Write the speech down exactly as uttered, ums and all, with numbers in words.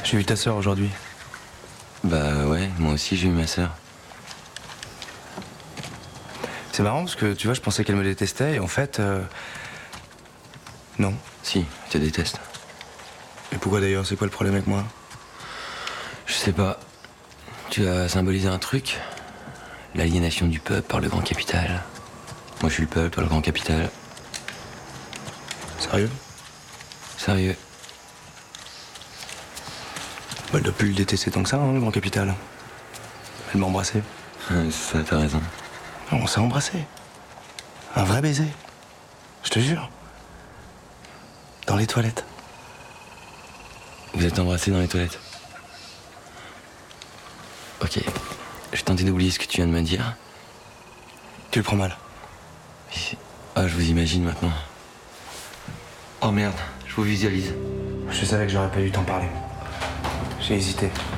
J'ai vu ta sœur aujourd'hui. Bah ouais, moi aussi j'ai eu ma sœur. C'est marrant parce que tu vois, je pensais qu'elle me détestait et en fait. Euh... Non. Si, je te déteste. Et pourquoi d'ailleurs? C'est quoi le problème avec moi? Je sais pas. Tu as symbolisé un truc. L'aliénation du peuple par le grand capital. Moi je suis le peuple, toi le grand capital. Sérieux? Sérieux. Bah, elle doit plus le détester tant que ça, hein, le grand capital. Elle m'a embrassé. Ça, t'as raison. On s'est embrassé. Un vrai baiser. Je te jure. Dans les toilettes. Vous êtes embrassés dans les toilettes? Ok. Je vais tenter d'oublier ce que tu viens de me dire. Tu le prends mal? Ah, je vous imagine maintenant. Oh merde, je vous visualise. Je savais que j'aurais pas dû t'en parler. J'ai hésité.